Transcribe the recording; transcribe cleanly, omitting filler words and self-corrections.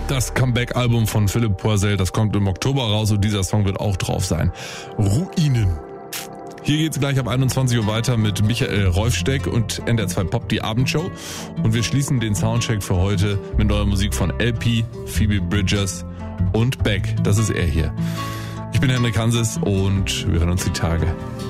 Das Comeback-Album von Philipp Poisel, das kommt im Oktober raus und dieser Song wird auch drauf sein. Ruinen. Hier geht's gleich ab 21 Uhr weiter mit Michael Rolfsteck und NDR2 Pop, die Abendshow. Und wir schließen den Soundcheck für heute mit neuer Musik von LP, Phoebe Bridgers und Beck. Das ist er hier. Ich bin Henrik Hanses und wir hören uns die Tage.